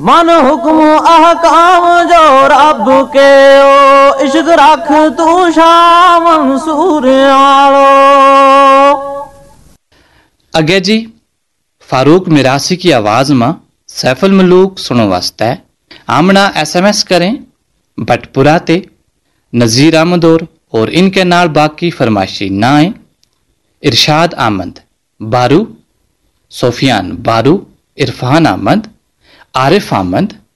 मन हुक्म अहकाम जो रब के ओ इश्क रख तू शाह मंसूर आलो। अगे जी फारूक मिरासी की आवाज में सैफुल मलूक सुनो वास्ते आमना SMS करें भटपुरा ते नज़ीर अहमद और इनके नाल बाकी फरमाइशी नाएं इरशाद अहमद बारू, सोफियान बारू, इरफान अहमद, आरिफ अहमद,